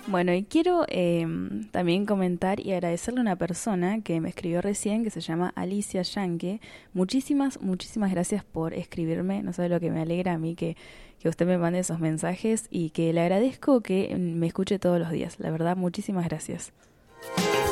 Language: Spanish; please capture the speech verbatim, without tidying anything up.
Bueno, y quiero eh, también comentar y agradecerle a una persona que me escribió recién, que se llama Alicia Yanke. Muchísimas, muchísimas gracias por escribirme. No sabe lo que me alegra a mí que, que usted me mande esos mensajes y que le agradezco que me escuche todos los días. La verdad, muchísimas gracias.